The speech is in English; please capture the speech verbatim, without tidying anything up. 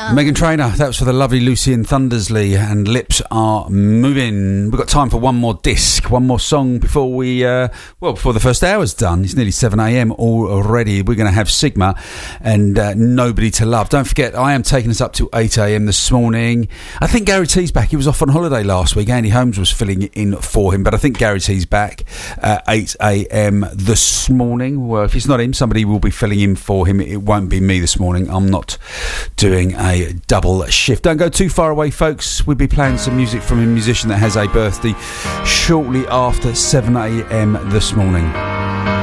Meghan Trainor, that was for the lovely Lucian Thundersley, and Lips Are Moving. We've got time for one more disc, one more song before we, uh, well, before the first hour's done. It's nearly seven a.m. already. We're going to have Sigma and uh, Nobody to Love. Don't forget, I am taking us up to eight a.m. this morning. I think Gary T's back. He was off on holiday last week. Andy Holmes was filling it in for him, but I think Gary T's back at eight a.m. this morning. Well, if it's not him, somebody will be filling in for him. It won't be me this morning. I'm not doing a double shift. Don't go too far away, folks. We'll be playing some music from a musician that has a birthday shortly after seven a.m. this morning.